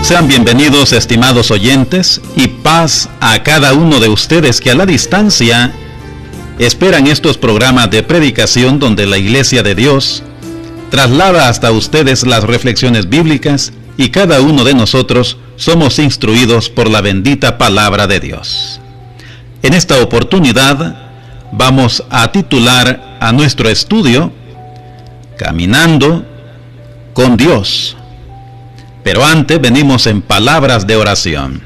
Sean bienvenidos, estimados oyentes, y paz a cada uno de ustedes que a la distancia esperan estos programas de predicación donde la Iglesia de Dios traslada hasta ustedes las reflexiones bíblicas y cada uno de nosotros somos instruidos por la bendita palabra de Dios. En esta oportunidad vamos a titular a nuestro estudio Caminando con Dios. Pero antes venimos en palabras de oración.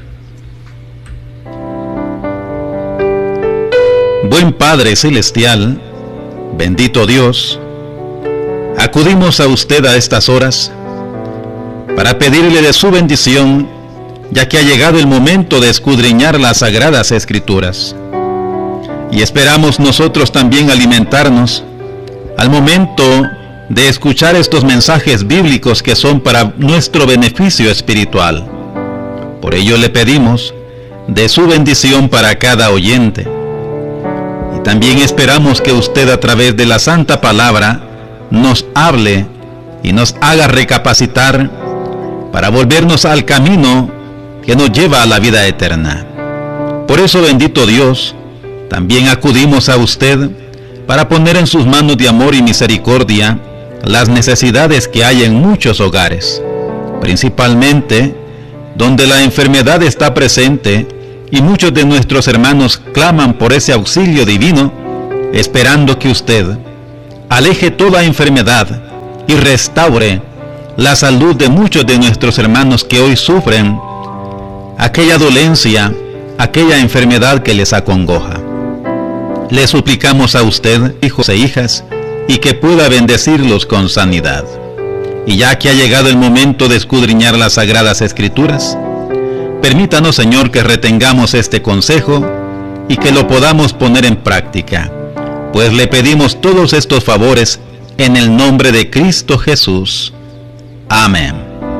Buen Padre Celestial, bendito Dios, acudimos a usted a estas horas para pedirle de su bendición, ya que ha llegado el momento de escudriñar las Sagradas Escrituras. Y esperamos nosotros también alimentarnos al momento de escuchar estos mensajes bíblicos que son para nuestro beneficio espiritual. Por ello le pedimos de su bendición para cada oyente. Y también esperamos que usted a través de la Santa Palabra nos hable y nos haga recapacitar para volvernos al camino que nos lleva a la vida eterna. Por eso, bendito Dios, también acudimos a usted para poner en sus manos de amor y misericordia las necesidades que hay en muchos hogares, principalmente donde la enfermedad está presente y muchos de nuestros hermanos claman por ese auxilio divino, esperando que usted aleje toda enfermedad y restaure la salud de muchos de nuestros hermanos que hoy sufren aquella dolencia, aquella enfermedad que les acongoja. Le suplicamos a usted, hijos e hijas, y que pueda bendecirlos con sanidad. Y ya que ha llegado el momento de escudriñar las Sagradas Escrituras, permítanos, Señor, que retengamos este consejo y que lo podamos poner en práctica, pues le pedimos todos estos favores en el nombre de Cristo Jesús. Amén.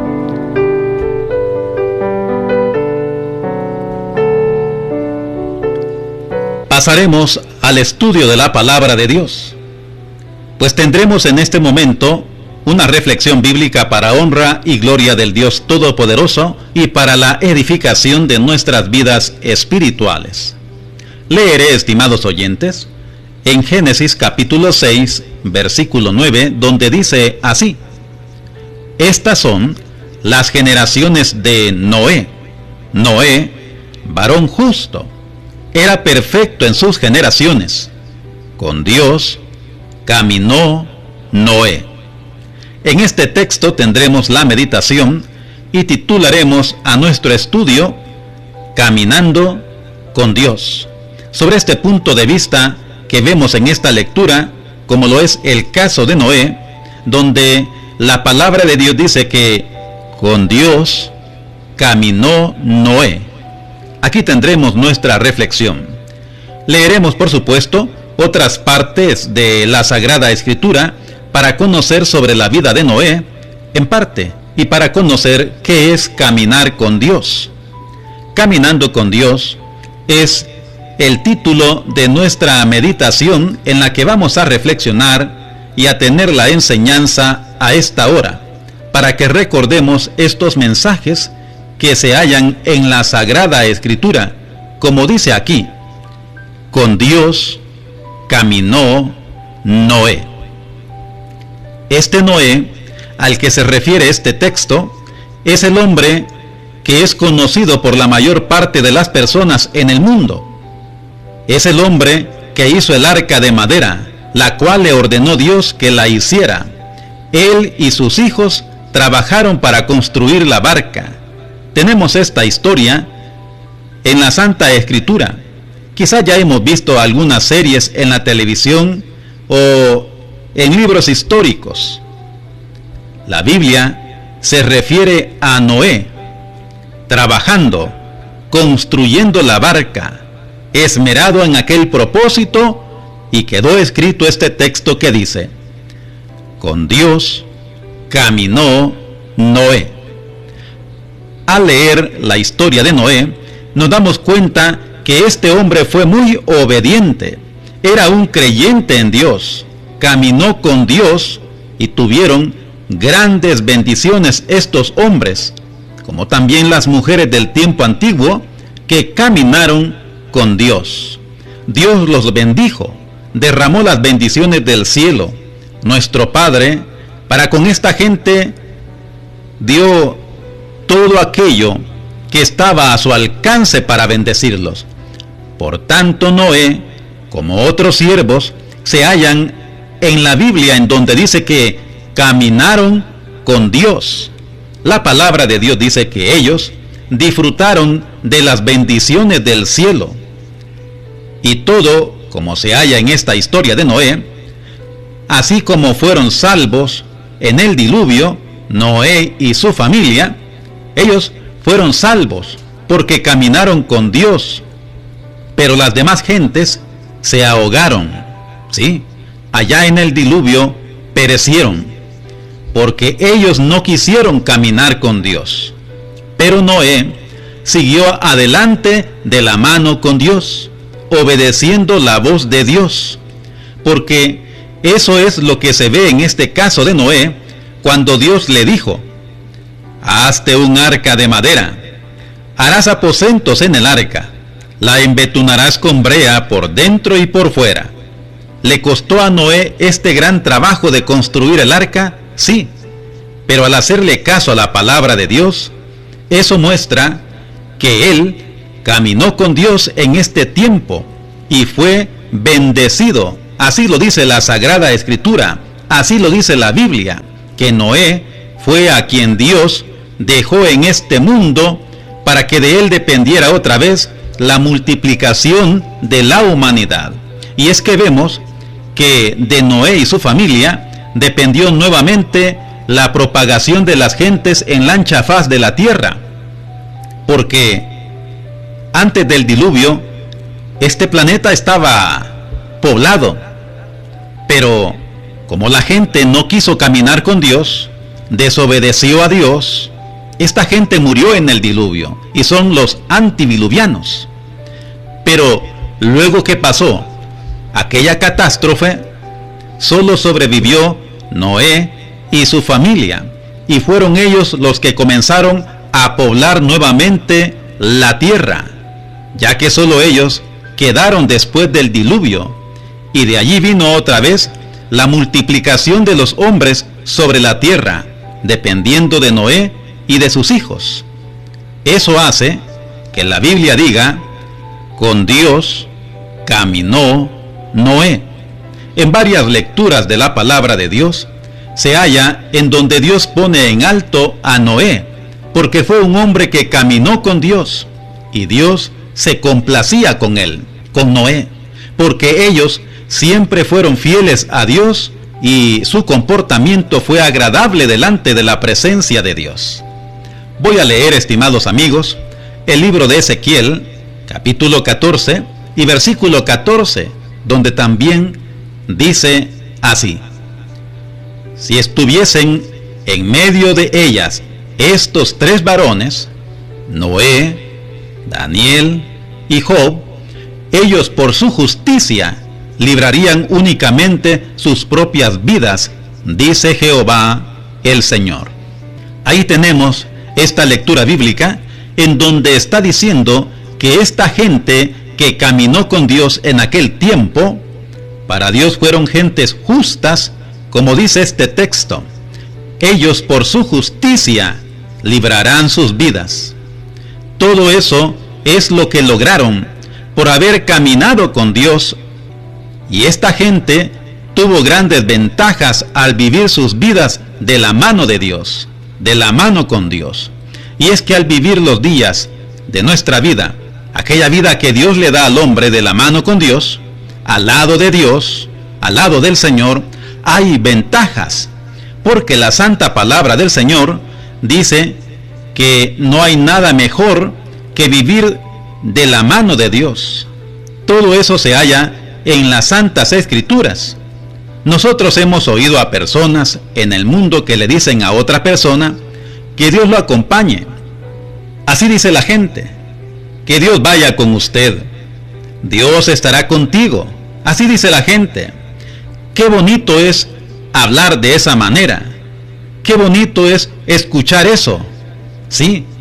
Pasaremos al estudio de la Palabra de Dios, pues tendremos en este momento una reflexión bíblica para honra y gloria del Dios Todopoderoso y para la edificación de nuestras vidas espirituales. Leeré, estimados oyentes, en Génesis capítulo 6, versículo 9, donde dice así: Estas son las generaciones de Noé. Noé, varón justo, era perfecto en sus generaciones. Con Dios caminó Noé. En este texto tendremos la meditación y titularemos a nuestro estudio Caminando con Dios. Sobre este punto de vista que vemos en esta lectura, como lo es el caso de Noé, donde la palabra de Dios dice que con Dios caminó Noé. Aquí tendremos nuestra reflexión. Leeremos, por supuesto, otras partes de la Sagrada Escritura para conocer sobre la vida de Noé, en parte, y para conocer qué es caminar con Dios. Caminando con Dios es el título de nuestra meditación en la que vamos a reflexionar y a tener la enseñanza a esta hora, para que recordemos estos mensajes que se hallan en la Sagrada Escritura, como dice aquí: con Dios caminó Noé. Este Noé, al que se refiere este texto, es el hombre que es conocido por la mayor parte de las personas en el mundo. Es el hombre que hizo el arca de madera, la cual le ordenó Dios que la hiciera. Él y sus hijos trabajaron para construir la barca. Tenemos esta historia en la Santa Escritura. Quizá ya hemos visto algunas series en la televisión o en libros históricos. La Biblia se refiere a Noé trabajando, construyendo la barca, esmerado en aquel propósito, y quedó escrito este texto que dice: con Dios caminó Noé. Al leer la historia de Noé, nos damos cuenta que este hombre fue muy obediente, era un creyente en Dios, caminó con Dios y tuvieron grandes bendiciones estos hombres como también las mujeres del tiempo antiguo que caminaron con Dios. Dios los bendijo, derramó las bendiciones del cielo. Nuestro Padre, para con esta gente, dio todo aquello que estaba a su alcance para bendecirlos. Por tanto, Noé, como otros siervos, se hallan en la Biblia, en donde dice que caminaron con Dios. La palabra de Dios dice que ellos disfrutaron de las bendiciones del cielo. Y todo, como se halla en esta historia de Noé, así como fueron salvos en el diluvio, Noé y su familia, ellos fueron salvos porque caminaron con Dios. Pero las demás gentes se ahogaron, ¿sí? Allá en el diluvio perecieron, porque ellos no quisieron caminar con Dios. Pero Noé siguió adelante de la mano con Dios, obedeciendo la voz de Dios, porque eso es lo que se ve en este caso de Noé, cuando Dios le dijo: hazte un arca de madera, harás aposentos en el arca, la embetunarás con brea por dentro y por fuera. ¿Le costó a Noé este gran trabajo de construir el arca? Sí, pero al hacerle caso a la palabra de Dios, eso muestra que él caminó con Dios en este tiempo y fue bendecido. Así lo dice la Sagrada Escritura, así lo dice la Biblia, que Noé fue a quien Dios dejó en este mundo para que de él dependiera otra vez la multiplicación de la humanidad. Y es que vemos que de Noé y su familia dependió nuevamente la propagación de las gentes en la ancha faz de la tierra, porque antes del diluvio este planeta estaba poblado, pero como la gente no quiso caminar con Dios, desobedeció a Dios, esta gente murió en el diluvio y son los antidiluvianos. Pero luego que pasó aquella catástrofe, solo sobrevivió Noé y su familia, y fueron ellos los que comenzaron a poblar nuevamente la tierra, ya que solo ellos quedaron después del diluvio, y de allí vino otra vez la multiplicación de los hombres sobre la tierra, dependiendo de Noé y de sus hijos. Eso hace que la Biblia diga: con Dios caminó Noé. En varias lecturas de la palabra de Dios se halla en donde Dios pone en alto a Noé, porque fue un hombre que caminó con Dios, y Dios se complacía con él, con Noé, porque ellos siempre fueron fieles a Dios y su comportamiento fue agradable delante de la presencia de Dios. Voy a leer, estimados amigos, el libro de Ezequiel, capítulo 14 y versículo 14, donde también dice así: si estuviesen en medio de ellas estos tres varones, Noé, Daniel y Job, ellos por su justicia librarían únicamente sus propias vidas, dice Jehová el Señor. Ahí tenemos esta lectura bíblica en donde está diciendo que esta gente que caminó con Dios en aquel tiempo, para Dios fueron gentes justas, como dice este texto. Ellos por su justicia librarán sus vidas. Todo eso es lo que lograron por haber caminado con Dios, y esta gente tuvo grandes ventajas al vivir sus vidas de la mano de Dios, de la mano con Dios. Y es que al vivir los días de nuestra vida, aquella vida que Dios le da al hombre de la mano con Dios, al lado de Dios, al lado del Señor, hay ventajas, porque la santa palabra del Señor dice que no hay nada mejor que vivir de la mano de Dios. Todo eso se halla en las santas escrituras. Nosotros hemos oído a personas en el mundo que le dicen a otra persona que Dios lo acompañe. Así dice la gente: que Dios vaya con usted, Dios estará contigo. Así dice la gente. Qué bonito es hablar de esa manera, qué bonito es escuchar eso. Sí,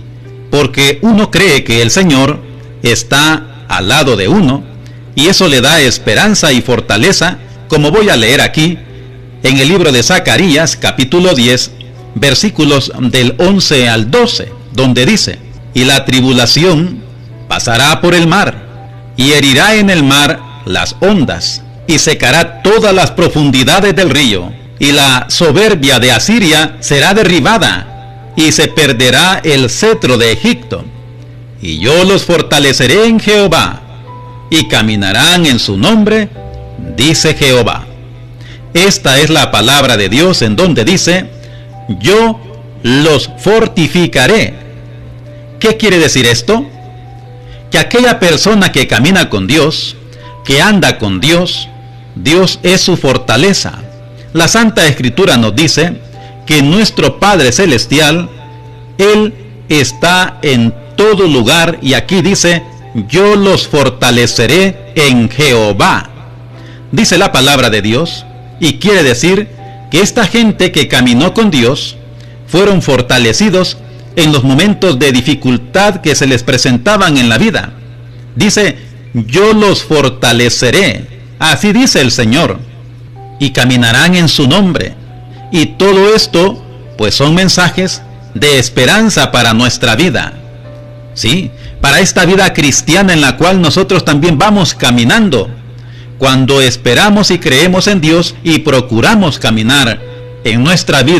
porque uno cree que el Señor está al lado de uno, y eso le da esperanza y fortaleza, como voy a leer aquí, en el libro de Zacarías, capítulo 10, versículos del 11 al 12, donde dice: y la tribulación pasará por el mar, y herirá en el mar las ondas, y secará todas las profundidades del río, y la soberbia de Asiria será derribada, y se perderá el cetro de Egipto. Y yo los fortaleceré en Jehová, y caminarán en su nombre, dice Jehová. Esta es la palabra de Dios, en donde dice: yo los fortificaré. ¿Qué quiere decir esto? Que aquella persona que camina con Dios, que anda con Dios, Dios es su fortaleza. La Santa Escritura nos dice que nuestro Padre Celestial, Él está en todo lugar, y aquí dice: yo los fortaleceré en Jehová. Dice la palabra de Dios, y quiere decir que esta gente que caminó con Dios fueron fortalecidos en los momentos de dificultad que se les presentaban en la vida. Dice: yo los fortaleceré, así dice el Señor, y caminarán en su nombre. Y todo esto, pues, son mensajes de esperanza para nuestra vida. Sí, para esta vida cristiana en la cual nosotros también vamos caminando. Cuando esperamos y creemos en Dios y procuramos caminar en nuestra vida